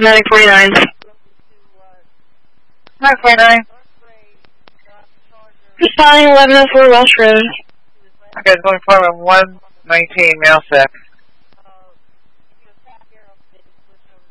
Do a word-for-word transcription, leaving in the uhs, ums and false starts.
nine forty-nine. nine forty-nine. Responding eleven oh four Welsh Road. Okay, going forward one nineteen, mail sec.